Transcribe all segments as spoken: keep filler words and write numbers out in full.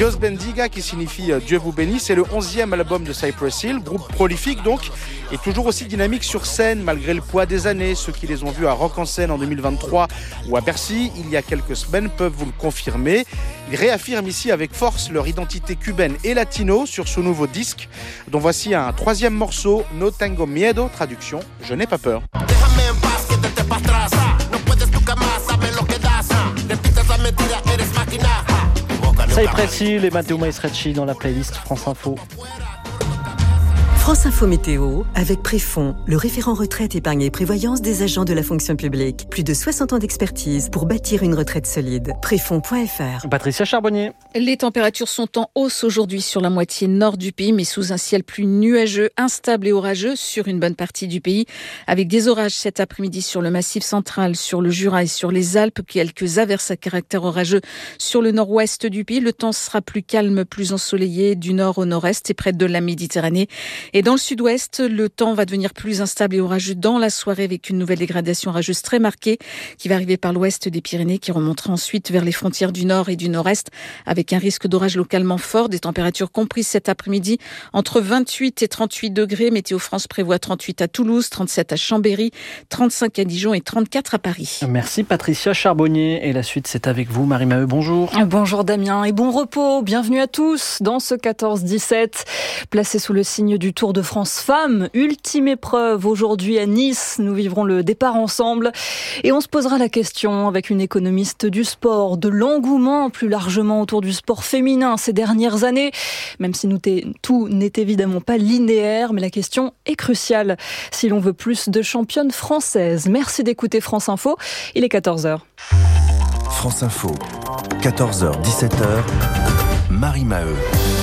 Dios Bendiga, qui signifie Dieu vous bénisse, c'est le onzième album de Cypress Hill, groupe prolifique donc, et toujours aussi dynamique sur scène malgré le poids des années. Ceux qui les ont vus à Rock en Seine en deux mille vingt-trois ou à Bercy il y a quelques semaines peuvent vous le confirmer. Ils réaffirment ici avec force leur identité cubaine et latino sur ce nouveau disque, dont voici un troisième morceau, No Tengo Miedo, traduction « Je n'ai pas peur ». Cypress Hill et Matteo Maestrecci dans la playlist France Info. France Info Météo, avec Préfond, le référent retraite, épargne et prévoyance des agents de la fonction publique. Plus de soixante ans d'expertise pour bâtir une retraite solide. Préfond point f r. Patricia Charbonnier. Les températures sont en hausse aujourd'hui sur la moitié nord du pays, mais sous un ciel plus nuageux, instable et orageux sur une bonne partie du pays, avec des orages cet après-midi sur le Massif central, sur le Jura et sur les Alpes, quelques averses à caractère orageux sur le nord-ouest du pays. Le temps sera plus calme, plus ensoleillé du nord au nord-est et près de la Méditerranée. Et dans le sud-ouest, le temps va devenir plus instable et orageux dans la soirée avec une nouvelle dégradation orageuse très marquée qui va arriver par l'ouest des Pyrénées, qui remontera ensuite vers les frontières du nord et du nord-est avec un risque d'orage localement fort. Des températures comprises cet après-midi entre vingt-huit et trente-huit degrés. Météo France prévoit trente-huit à Toulouse, trente-sept à Chambéry, trente-cinq à Dijon et trente-quatre à Paris. Merci Patricia Charbonnier. Et la suite, c'est avec vous, Marie-Maheu. Bonjour. Bonjour Damien et bon repos. Bienvenue à tous dans ce quatorze dix-sept. Placé sous le signe du Tour de France Femmes, ultime épreuve aujourd'hui à Nice. Nous vivrons le départ ensemble et on se posera la question avec une économiste du sport, de l'engouement plus largement autour du sport féminin ces dernières années, même si nous tout n'est évidemment pas linéaire, mais la question est cruciale si l'on veut plus de championnes françaises. Merci d'écouter France Info, il est quatorze heures. France Info, quatorze heures dix-sept heures, Marie-Maheu.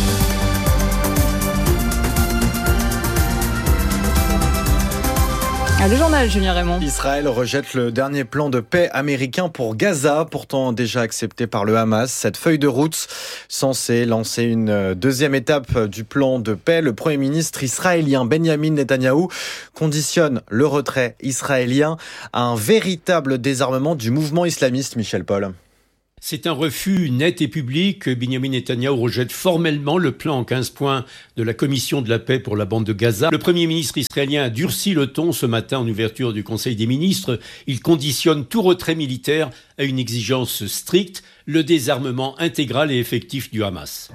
Ah, le journal, Julien Raymond. Israël rejette le dernier plan de paix américain pour Gaza, pourtant déjà accepté par le Hamas. Cette feuille de route censée lancer une deuxième étape du plan de paix. Le Premier ministre israélien Benjamin Netanyahou conditionne le retrait israélien à un véritable désarmement du mouvement islamiste. Michel Paul. C'est un refus net et public. Benjamin Netanyahou rejette formellement le plan en quinze points de la Commission de la paix pour la bande de Gaza. Le Premier ministre israélien a durci le ton ce matin en ouverture du Conseil des ministres. Il conditionne tout retrait militaire à une exigence stricte, le désarmement intégral et effectif du Hamas.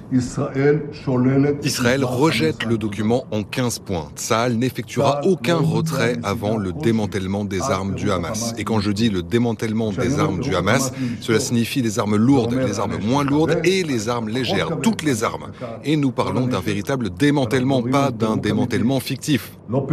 Israël rejette le document en quinze points. Tsahal n'effectuera aucun retrait avant le démantèlement des armes du Hamas. Et quand je dis le démantèlement des armes du Hamas, cela signifie les armes lourdes, les armes moins lourdes et les armes légères, toutes les armes. Et nous parlons d'un véritable démantèlement, pas d'un démantèlement fictif.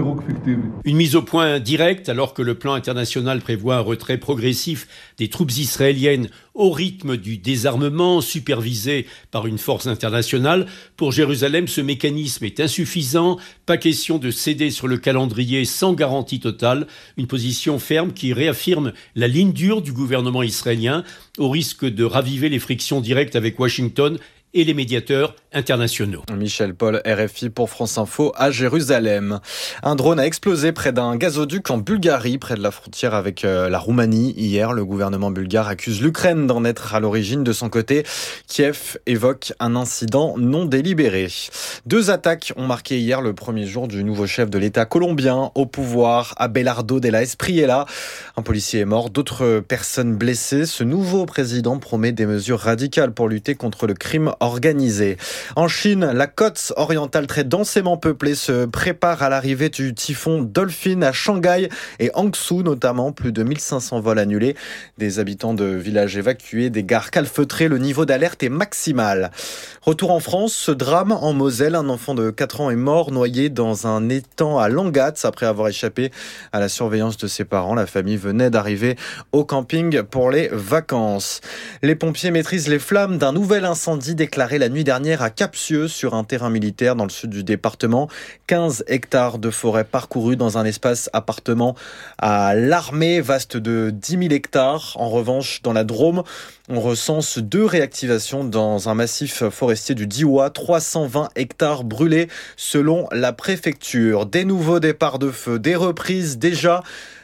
Une mise au point directe, alors que le plan international prévoit un retrait progressif des troupes israéliennes au rythme du désarmement supervisé par une force internationale. Pour Jérusalem, ce mécanisme est insuffisant. Pas question de céder sur le calendrier sans garantie totale. Une position ferme qui réaffirme la ligne dure du gouvernement israélien au risque de raviver les frictions directes avec Washington et les médiateurs internationaux. Michel Paul, R F I pour France Info à Jérusalem. Un drone a explosé près d'un gazoduc en Bulgarie, près de la frontière avec la Roumanie. Hier, le gouvernement bulgare accuse l'Ukraine d'en être à l'origine. De son côté, Kiev évoque un incident non délibéré. Deux attaques ont marqué hier le premier jour du nouveau chef de l'État colombien au pouvoir, Abelardo de la Espriella. Un policier est mort, d'autres personnes blessées. Ce nouveau président promet des mesures radicales pour lutter contre le crime organisé. En Chine, la côte orientale très densément peuplée se prépare à l'arrivée du typhon Dolphin à Shanghai et Hangzhou notamment. Plus de mille cinq cents vols annulés. Des habitants de villages évacués, des gares calfeutrées. Le niveau d'alerte est maximal. Retour en France, ce drame en Moselle. Un enfant de quatre ans est mort noyé dans un étang à Langatz après avoir échappé à la surveillance de ses parents. La famille venait d'arriver au camping pour les vacances. Les pompiers maîtrisent les flammes d'un nouvel incendie déclaré la nuit dernière à Capcieux sur un terrain militaire dans le sud du département. quinze hectares de forêt parcourus dans un espace appartenant à l'armée, vaste de dix mille hectares. En revanche, dans la Drôme, on recense deux réactivations dans un massif forestier du Diois, trois cent vingt hectares brûlés selon la préfecture. Des nouveaux départs de feu, des reprises déjà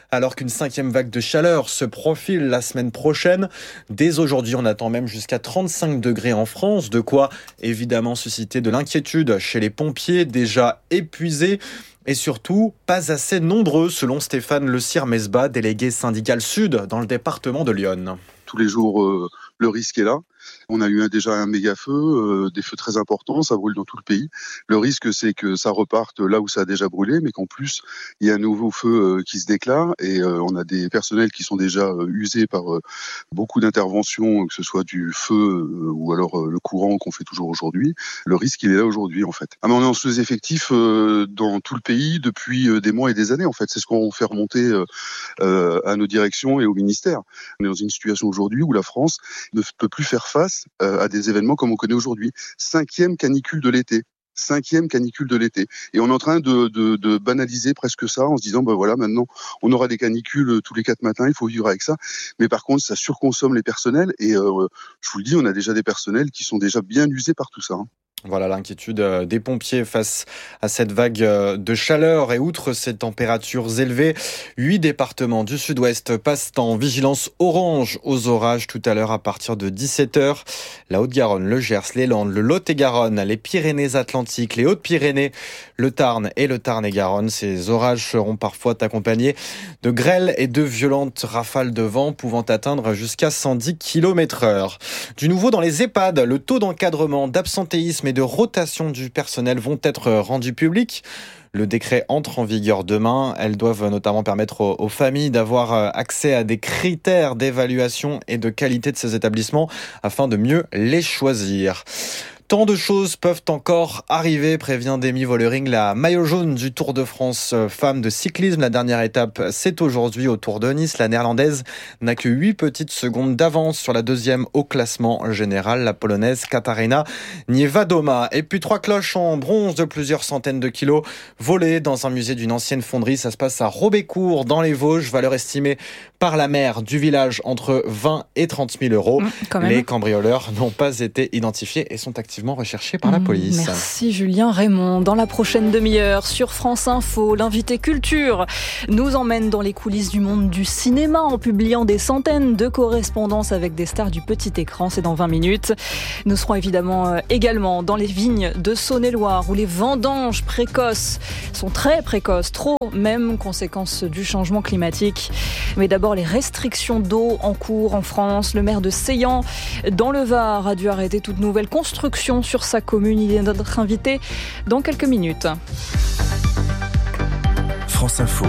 alors qu'une cinquième vague de chaleur se profile la semaine prochaine. Dès aujourd'hui, on attend même jusqu'à trente-cinq degrés en France, de quoi évidemment susciter de l'inquiétude chez les pompiers déjà épuisés et surtout pas assez nombreux, selon Stéphane Le Sire-Mesbah, délégué syndical Sud dans le département de l'Yonne. Tous les jours, euh, le risque est là. On a eu un, déjà un méga feu, euh, des feux très importants, ça brûle dans tout le pays. Le risque, c'est que ça reparte là où ça a déjà brûlé, mais qu'en plus, il y a un nouveau feu euh, qui se déclare et euh, on a des personnels qui sont déjà euh, usés par euh, beaucoup d'interventions, que ce soit du feu euh, ou alors euh, le courant qu'on fait toujours aujourd'hui. Le risque, il est là aujourd'hui, en fait. Ah, mais on est en sous-effectif euh, dans tout le pays depuis euh, des mois et des années, en fait. C'est ce qu'on fait remonter euh, euh, à nos directions et au ministère. On est dans une situation aujourd'hui où la France ne peut plus faire face euh, à des événements comme on connaît aujourd'hui. Cinquième canicule de l'été. Cinquième canicule de l'été. Et on est en train de, de, de banaliser presque ça en se disant, ben voilà, maintenant, on aura des canicules tous les quatre matins, il faut vivre avec ça. Mais par contre, ça surconsomme les personnels et euh, je vous le dis, on a déjà des personnels qui sont déjà bien usés par tout ça. Hein. Voilà l'inquiétude des pompiers face à cette vague de chaleur. Et outre ces températures élevées, huit départements du sud-ouest passent en vigilance orange aux orages tout à l'heure à partir de dix-sept heures. La Haute-Garonne, le Gers, les Landes, le Lot-et-Garonne, les Pyrénées-Atlantiques, les Hautes-Pyrénées, le Tarn et le Tarn-et-Garonne. Ces orages seront parfois accompagnés de grêles et de violentes rafales de vent pouvant atteindre jusqu'à cent dix kilomètres heure. Du nouveau dans les EHPAD, le taux d'encadrement, d'absentéisme et de rotation du personnel vont être rendus publics. Le décret entre en vigueur demain. Elles doivent notamment permettre aux, aux familles d'avoir accès à des critères d'évaluation et de qualité de ces établissements afin de mieux les choisir. Tant de choses peuvent encore arriver, prévient Demi Vollering, la maillot jaune du Tour de France femme de cyclisme. La dernière étape, c'est aujourd'hui au Tour de Nice. La néerlandaise n'a que huit petites secondes d'avance sur la deuxième au classement général, la polonaise Katarzyna Niewiadoma. Et puis trois cloches en bronze de plusieurs centaines de kilos volées dans un musée d'une ancienne fonderie. Ça se passe à Robécourt, dans les Vosges, valeur estimée par la maire du village entre vingt et trente mille euros. Mmh, les cambrioleurs n'ont pas été identifiés et sont actifs recherché par la police. Merci Julien Raymond. Dans la prochaine demi-heure, sur France Info, l'invité culture nous emmène dans les coulisses du monde du cinéma en publiant des centaines de correspondances avec des stars du petit écran. C'est dans vingt minutes. Nous serons évidemment euh, également dans les vignes de Saône-et-Loire où les vendanges précoces sont très précoces, trop même, conséquence du changement climatique. Mais d'abord, les restrictions d'eau en cours en France. Le maire de Seillan, dans le Var, a dû arrêter toute nouvelle construction sur sa commune. Il est notre invité dans quelques minutes. France Info,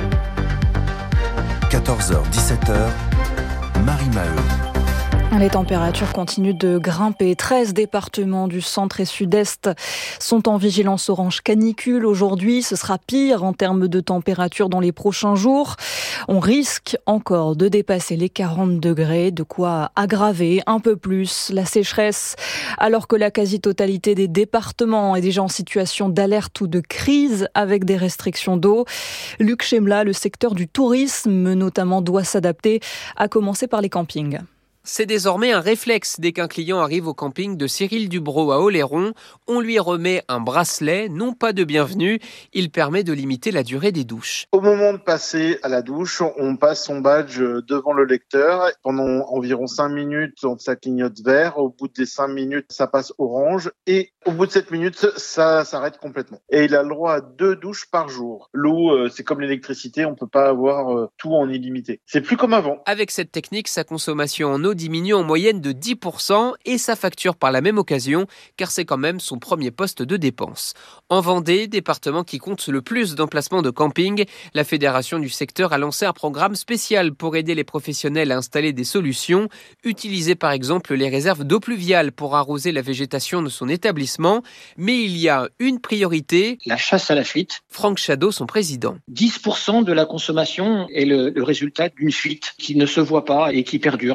quatorze heures dix-sept heures, Marie Maheu. Les températures continuent de grimper. treize départements du centre et sud-est sont en vigilance orange canicule. Aujourd'hui, ce sera pire en termes de température dans les prochains jours. On risque encore de dépasser les quarante degrés, de quoi aggraver un peu plus la sécheresse, alors que la quasi-totalité des départements est déjà en situation d'alerte ou de crise avec des restrictions d'eau. Luc Chemla, le secteur du tourisme notamment, doit s'adapter, à commencer par les campings. C'est désormais un réflexe. Dès qu'un client arrive au camping de Cyril Dubrow à Oléron, on lui remet un bracelet, non pas de bienvenue. Il permet de limiter la durée des douches. Au moment de passer à la douche, on passe son badge devant le lecteur. Pendant environ cinq minutes, ça clignote vert. Au bout des cinq minutes, ça passe orange. Et au bout de sept minutes, ça s'arrête complètement. Et il a le droit à deux douches par jour. L'eau, c'est comme l'électricité, on peut pas avoir tout en illimité. C'est plus comme avant. Avec cette technique, sa consommation en eau diminue en moyenne de dix pour cent et sa facture par la même occasion, car c'est quand même son premier poste de dépense. En Vendée, département qui compte le plus d'emplacements de camping, la fédération du secteur a lancé un programme spécial pour aider les professionnels à installer des solutions, utiliser par exemple les réserves d'eau pluviale pour arroser la végétation de son établissement. Mais il y a une priorité, la chasse à la fuite. Franck Chadeau, son président. dix pour cent de la consommation est le, le résultat d'une fuite qui ne se voit pas et qui perdure. Donc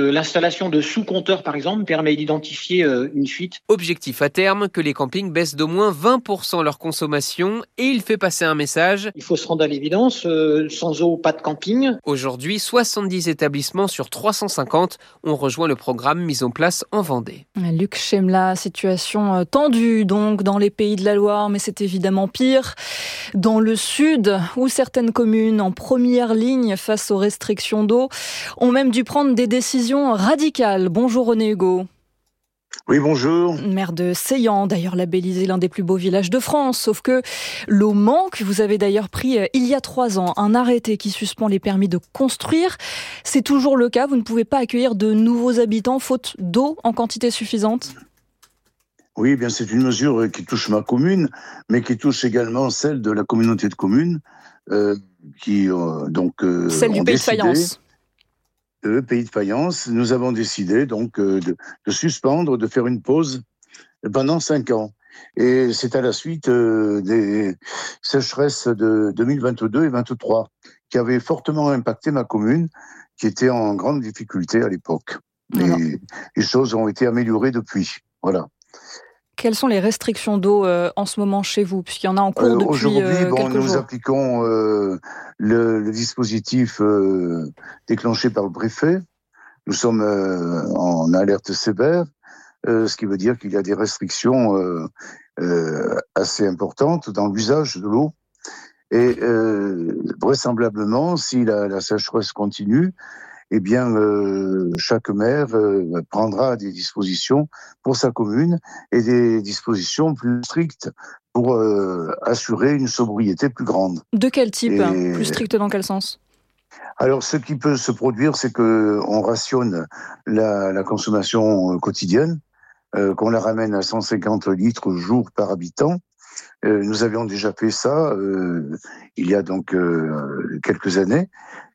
Euh, l'installation de sous-compteurs, par exemple, permet d'identifier euh, une fuite. Objectif à terme, que les campings baissent d'au moins vingt pour cent leur consommation, et il fait passer un message. Il faut se rendre à l'évidence, euh, sans eau, pas de camping. Aujourd'hui, soixante-dix établissements sur trois cent cinquante ont rejoint le programme mis en place en Vendée. Luc Chemla, situation tendue donc dans les Pays de la Loire, mais c'est évidemment pire dans le sud, où certaines communes en première ligne face aux restrictions d'eau ont même dû prendre des décisions radicales. Bonjour René Hugo. Oui, bonjour. Maire de Seillan, d'ailleurs labellisé l'un des plus beaux villages de France, sauf que l'eau manque. Vous avez d'ailleurs pris, il y a trois ans, un arrêté qui suspend les permis de construire. C'est toujours le cas, vous ne pouvez pas accueillir de nouveaux habitants faute d'eau en quantité suffisante ? Oui, eh bien c'est une mesure qui touche ma commune, mais qui touche également celle de la communauté de communes, euh, qui euh, donc euh, celle du Pays décidé, de Fayence. Le Pays de Fayence, nous avons décidé donc euh, de, de suspendre, de faire une pause pendant cinq ans. Et c'est à la suite euh, des sécheresses de deux mille vingt-deux et vingt-trois qui avaient fortement impacté ma commune, qui était en grande difficulté à l'époque. Alors. Et les choses ont été améliorées depuis. Voilà. Quelles sont les restrictions d'eau euh, en ce moment chez vous, puisqu'il y en a en cours euh, depuis aujourd'hui, euh, bon, quelques nous jours. Nous appliquons euh, le, le dispositif euh, déclenché par le préfet. Nous sommes euh, en alerte sévère, euh, ce qui veut dire qu'il y a des restrictions euh, euh, assez importantes dans l'usage de l'eau. Et euh, vraisemblablement, si la, la sécheresse continue, eh bien, euh, chaque maire euh, prendra des dispositions pour sa commune et des dispositions plus strictes pour euh, assurer une sobriété plus grande. De quel type ? Et... Plus stricte dans quel sens ? Alors, ce qui peut se produire, c'est qu'on rationne la, la consommation quotidienne, euh, qu'on la ramène à cent cinquante litres jour par habitant. Euh, nous avions déjà fait ça euh, il y a donc euh, quelques années.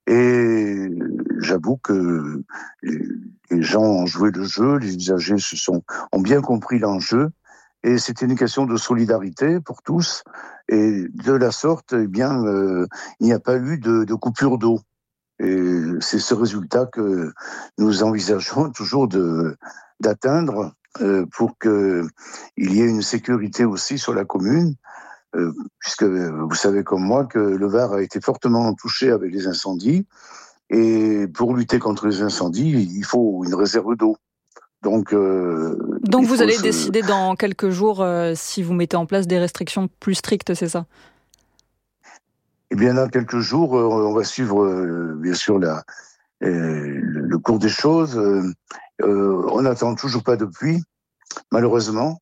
Et j'avoue que les gens ont joué le jeu, les usagers se sont, ont bien compris l'enjeu, et c'était une question de solidarité pour tous. Et de la sorte, eh bien, euh, il n'y a pas eu de, de coupure d'eau. Et c'est ce résultat que nous envisageons toujours de, d'atteindre euh, pour qu'il y ait une sécurité aussi sur la commune. Euh, puisque vous savez comme moi que le Var a été fortement touché avec les incendies, et pour lutter contre les incendies, il faut une réserve d'eau. Donc, euh, Donc vous allez se... décider dans quelques jours euh, si vous mettez en place des restrictions plus strictes, c'est ça ? Eh bien, dans quelques jours, euh, on va suivre euh, bien sûr la, euh, le cours des choses. Euh, on n'attend toujours pas de pluie, malheureusement.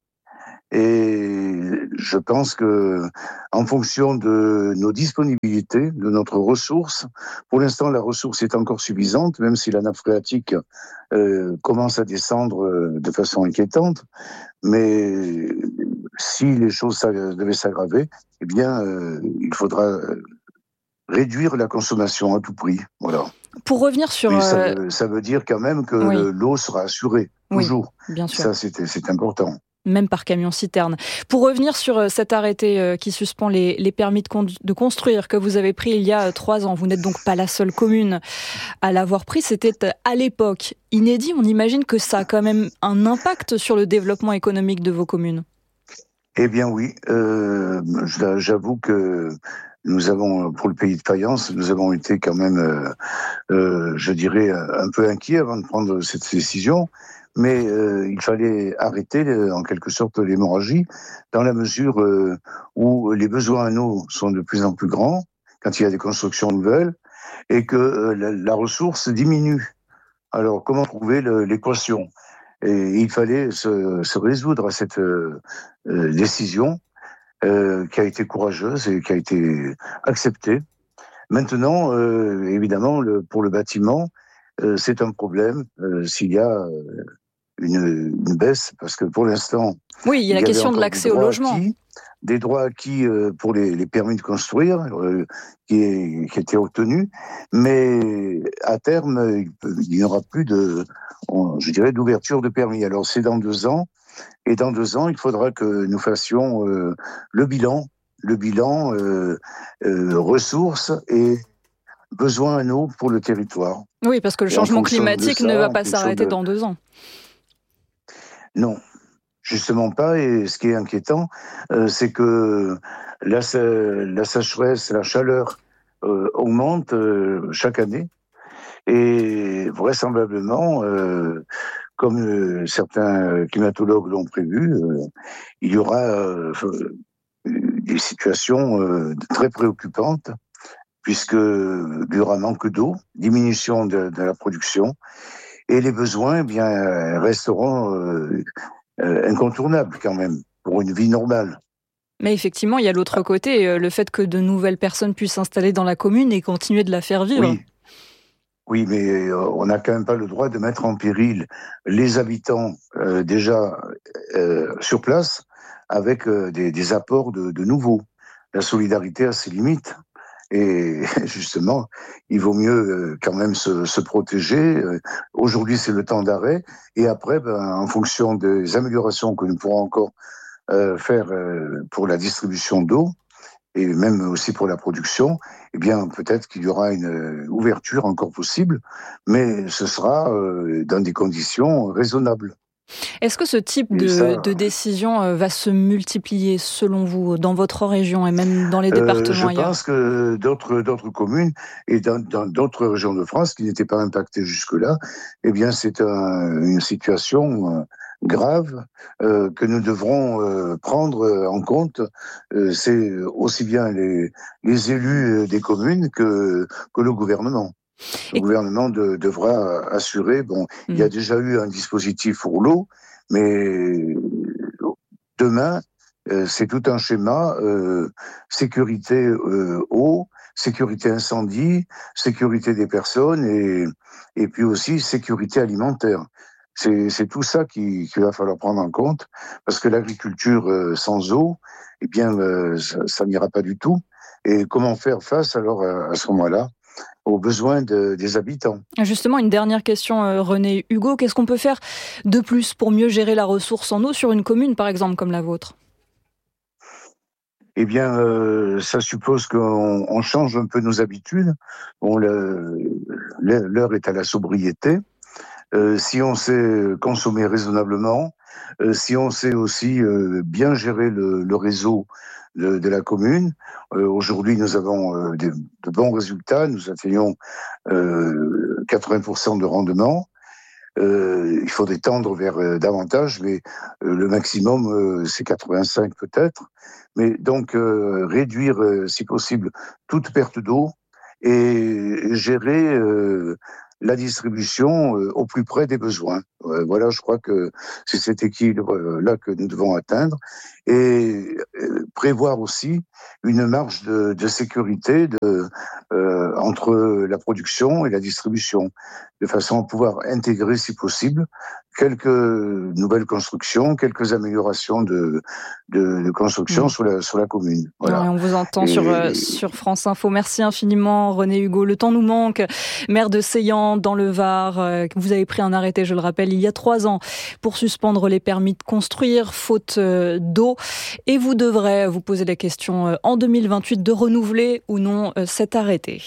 Et je pense que, en fonction de nos disponibilités, de notre ressource, pour l'instant la ressource est encore suffisante, même si la nappe phréatique euh, commence à descendre euh, de façon inquiétante. Mais si les choses devaient s'aggraver, eh bien, euh, il faudra réduire la consommation à tout prix. Voilà. Pour revenir sur, Et ça, euh... veut, ça veut dire quand même que oui. le, l'eau sera assurée toujours. Oui, bien sûr. Ça, c'est, c'est important. Même par camion-citerne. Pour revenir sur cet arrêté qui suspend les, les permis de, con- de construire que vous avez pris il y a trois ans, vous n'êtes donc pas la seule commune à l'avoir pris. C'était à l'époque inédit. On imagine que ça a quand même un impact sur le développement économique de vos communes. Eh bien oui, euh, j'avoue que nous avons, pour le Pays de Fayence, nous avons été quand même, euh, euh, je dirais, un peu inquiets avant de prendre cette décision. Mais euh, il fallait arrêter, en quelque sorte, l'hémorragie, dans la mesure euh, où les besoins en eau sont de plus en plus grands, quand il y a des constructions nouvelles, et que euh, la, la ressource diminue. Alors, comment trouver le, l'équation ? Et il fallait se, se résoudre à cette euh, euh, décision euh, qui a été courageuse et qui a été acceptée. Maintenant, euh, évidemment, le, pour le bâtiment, euh, c'est un problème euh, s'il y a euh, une, une baisse, parce que pour l'instant... Oui, il y a la question de l'accès au logement. Acquis, des droits acquis euh, pour les, les permis de construire, euh, qui, est, qui étaient obtenus, mais à terme, il n'y aura plus de, je dirais, d'ouverture de permis. Alors c'est dans deux ans, et dans deux ans, il faudra que nous fassions euh, le bilan, le bilan euh, euh, ressources et besoin en eau pour le territoire. Oui, parce que le Et changement climatique ça, ne va pas en s'arrêter de... dans deux ans. Non, justement pas. Et ce qui est inquiétant, euh, c'est que la, la sécheresse, la chaleur euh, augmente euh, chaque année. Et vraisemblablement, euh, comme euh, certains climatologues l'ont prévu, euh, il y aura euh, des situations euh, très préoccupantes, puisque il y aura manque d'eau, diminution de, de la production, et les besoins eh bien, resteront euh, euh, incontournables quand même, pour une vie normale. Mais effectivement, il y a l'autre côté, le fait que de nouvelles personnes puissent s'installer dans la commune et continuer de la faire vivre. Oui. Oui, mais on n'a quand même pas le droit de mettre en péril les habitants euh, déjà euh, sur place avec euh, des, des apports de, de nouveaux. La solidarité a ses limites. Et justement, il vaut mieux euh, quand même se, se protéger. Aujourd'hui, c'est le temps d'arrêt. Et après, ben, en fonction des améliorations que nous pourrons encore euh, faire euh, pour la distribution d'eau, et même aussi pour la production, eh bien, peut-être qu'il y aura une ouverture encore possible, mais ce sera euh, dans des conditions raisonnables. Est-ce que ce type de, ça, de décision va se multiplier, selon vous, dans votre région et même dans les départements euh, je ailleurs ? Je pense que d'autres, d'autres communes et dans, dans d'autres régions de France qui n'étaient pas impactées jusque-là, eh bien, c'est un, une situation euh, grave euh, que nous devrons euh, prendre en compte. Euh, c'est aussi bien les, les élus des communes que, que le gouvernement. Le Et... gouvernement de, devra assurer, bon, mmh. il y a déjà eu un dispositif pour l'eau, mais demain, euh, c'est tout un schéma, euh, sécurité euh, eau, sécurité incendie, sécurité des personnes et, et puis aussi sécurité alimentaire. C'est, c'est tout ça qu'il, qu'il va falloir prendre en compte, parce que l'agriculture euh, sans eau, eh bien, euh, ça, ça n'ira pas du tout. Et comment faire face alors à, à ce moment-là aux besoins de, des habitants. Justement, une dernière question, euh, René Hugo. Qu'est-ce qu'on peut faire de plus pour mieux gérer la ressource en eau sur une commune, par exemple, comme la vôtre ? Eh bien, euh, ça suppose qu'on on change un peu nos habitudes. Bon, le, l'heure est à la sobriété. Euh, si on sait consommer raisonnablement, euh, si on sait aussi euh, bien gérer le, le réseau de, de la commune, euh, aujourd'hui nous avons euh, de, de bons résultats, nous atteignons euh, quatre-vingts pour cent de rendement. Euh, il faudrait tendre vers euh, davantage, mais euh, le maximum euh, c'est quatre-vingt-cinq peut-être. Mais donc euh, réduire, euh, si possible, toute perte d'eau et gérer euh, la distribution euh, au plus près des besoins. Euh, voilà, je crois que c'est cet équilibre-là que nous devons atteindre et euh, prévoir aussi une marge de, de sécurité de, euh, entre la production et la distribution, de façon à pouvoir intégrer, si possible, quelques nouvelles constructions, quelques améliorations de, de, de construction mmh. sur, la, sur la commune. Voilà. Ouais, on vous entend et... sur, euh, sur France Info. Merci infiniment, René Hugo. Le temps nous manque. Maire de Seillan, dans le Var, euh, vous avez pris un arrêté, je le rappelle, il y a trois ans pour suspendre les permis de construire, faute euh, d'eau. Et vous devrez vous poser la question euh, en deux mille vingt-huit de renouveler ou non euh, cet arrêté.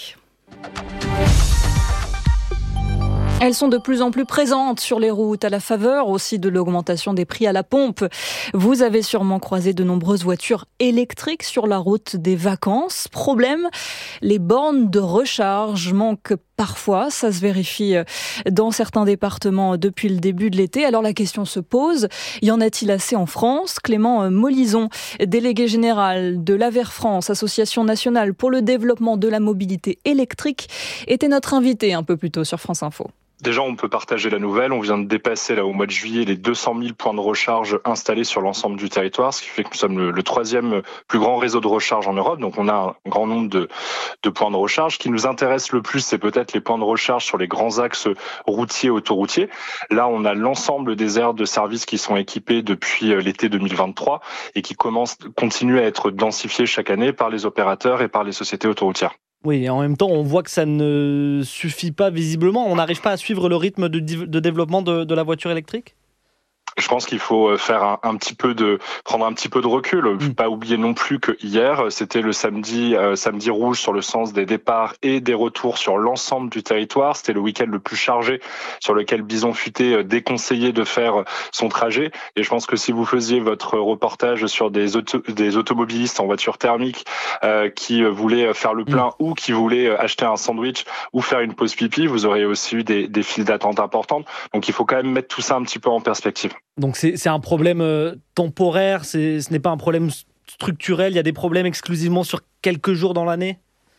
Elles sont de plus en plus présentes sur les routes, à la faveur aussi de l'augmentation des prix à la pompe. Vous avez sûrement croisé de nombreuses voitures électriques sur la route des vacances. Problème, les bornes de recharge manquent parfois, ça se vérifie dans certains départements depuis le début de l'été. Alors la question se pose, y en a-t-il assez en France ? Clément Molison, délégué général de l'A V E R France, Association nationale pour le développement de la mobilité électrique, était notre invité un peu plus tôt sur France Info. Déjà, on peut partager la nouvelle. On vient de dépasser là au mois de juillet les deux cent mille points de recharge installés sur l'ensemble du territoire, ce qui fait que nous sommes le, le troisième plus grand réseau de recharge en Europe. Donc, on a un grand nombre de, de points de recharge. Ce qui nous intéresse le plus, c'est peut-être les points de recharge sur les grands axes routiers, autoroutiers. Là, on a l'ensemble des aires de service qui sont équipées depuis l'été deux mille vingt-trois et qui commencent, continuent à être densifiées chaque année par les opérateurs et par les sociétés autoroutières. Oui, et en même temps, on voit que ça ne suffit pas visiblement. On n'arrive pas à suivre le rythme de, de développement de, de la voiture électrique ? Je pense qu'il faut faire un, un petit peu de prendre un petit peu de recul. Mmh. Faut pas oublier non plus que hier c'était le samedi euh, samedi rouge sur le sens des départs et des retours sur l'ensemble du territoire. C'était le week-end le plus chargé sur lequel Bison Futé déconseillait de faire son trajet. Et je pense que si vous faisiez votre reportage sur des auto, des automobilistes en voiture thermique euh, qui voulaient faire le plein mmh. ou qui voulaient acheter un sandwich ou faire une pause pipi, vous auriez aussi eu des, des files d'attente importantes. Donc il faut quand même mettre tout ça un petit peu en perspective. Donc c'est, c'est un problème euh, temporaire, c'est, ce n'est pas un problème structurel, il y a des problèmes exclusivement sur quelques jours dans l'année ?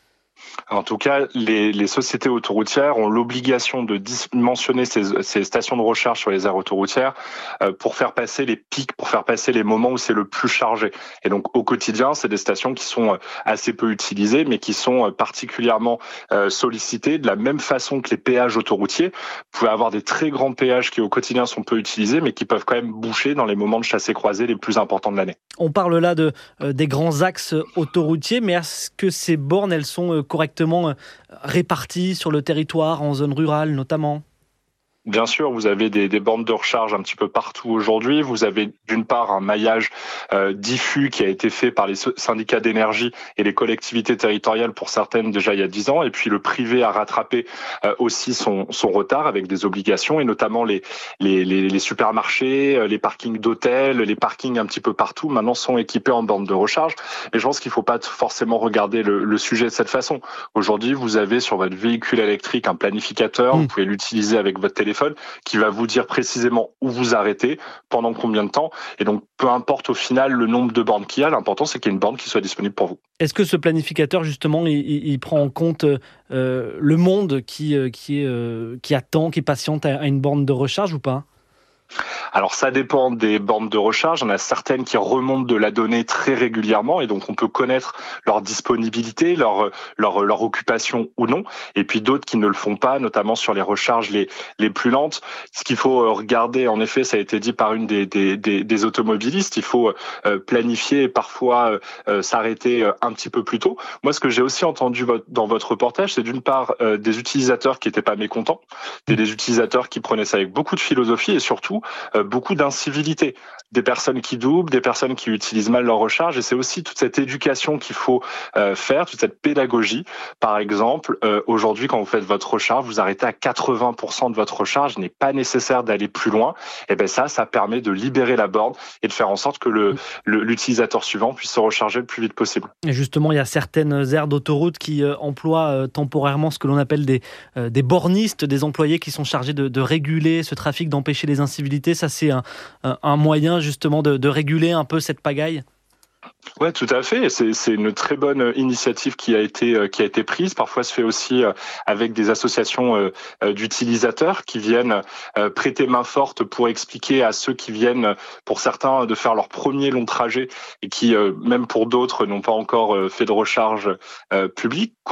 En tout cas, les, les sociétés autoroutières ont l'obligation de mentionner ces, ces stations de recharge sur les aires autoroutières euh, pour faire passer les pics, pour faire passer les moments où c'est le plus chargé. Et donc, au quotidien, c'est des stations qui sont assez peu utilisées, mais qui sont particulièrement euh, sollicitées de la même façon que les péages autoroutiers. Vous pouvez avoir des très grands péages qui, au quotidien, sont peu utilisés, mais qui peuvent quand même boucher dans les moments de chassé-croisé les plus importants de l'année. On parle là de, euh, des grands axes autoroutiers, mais est-ce que ces bornes, elles sont euh, correctement réparties sur le territoire, en zone rurale notamment ? Bien sûr, vous avez des, des bornes de recharge un petit peu partout aujourd'hui. Vous avez d'une part un maillage euh, diffus qui a été fait par les syndicats d'énergie et les collectivités territoriales pour certaines déjà il y a dix ans. Et puis le privé a rattrapé euh, aussi son, son retard avec des obligations et notamment les, les, les, les supermarchés, les parkings d'hôtels, les parkings un petit peu partout maintenant sont équipés en bornes de recharge. Et je pense qu'il ne faut pas forcément regarder le, le sujet de cette façon. Aujourd'hui, vous avez sur votre véhicule électrique un planificateur. Mmh. Vous pouvez l'utiliser avec votre téléphone qui va vous dire précisément où vous arrêtez, pendant combien de temps. Et donc, peu importe au final le nombre de bornes qu'il y a, l'important c'est qu'il y ait une borne qui soit disponible pour vous. Est-ce que ce planificateur, justement, il, il prend en compte euh, le monde qui, qui, est, euh, qui attend, qui patiente à une borne de recharge ou pas ? Alors ça dépend des bornes de recharge, il y en a certaines qui remontent de la donnée très régulièrement et donc on peut connaître leur disponibilité, leur leur leur occupation ou non, et puis d'autres qui ne le font pas, notamment sur les recharges les les plus lentes. Ce qu'il faut regarder, en effet, ça a été dit par une des des des, des automobilistes, il faut euh, planifier et parfois euh, s'arrêter un petit peu plus tôt. Moi, ce que j'ai aussi entendu dans votre reportage, c'est d'une part euh, des utilisateurs qui n'étaient pas mécontents, des, des utilisateurs qui prenaient ça avec beaucoup de philosophie et surtout euh, beaucoup d'incivilité, des personnes qui doublent, des personnes qui utilisent mal leur recharge, et c'est aussi toute cette éducation qu'il faut euh, faire, toute cette pédagogie. Par exemple, euh, aujourd'hui, quand vous faites votre recharge, vous arrêtez à quatre-vingts pour cent de votre recharge, il n'est pas nécessaire d'aller plus loin, et ben ça, ça permet de libérer la borne et de faire en sorte que le, le, l'utilisateur suivant puisse se recharger le plus vite possible. Et justement, il y a certaines aires d'autoroute qui euh, emploient euh, temporairement ce que l'on appelle des, euh, des bornistes, des employés qui sont chargés de, de réguler ce trafic, d'empêcher les incivilités. Ça, c'est un, un moyen justement de, de réguler un peu cette pagaille. Ouais, tout à fait. C'est, c'est une très bonne initiative qui a été qui a été prise. Parfois, se fait aussi avec des associations d'utilisateurs qui viennent prêter main forte pour expliquer à ceux qui viennent, pour certains, de faire leur premier long trajet et qui, même pour d'autres, n'ont pas encore fait de recharge publique,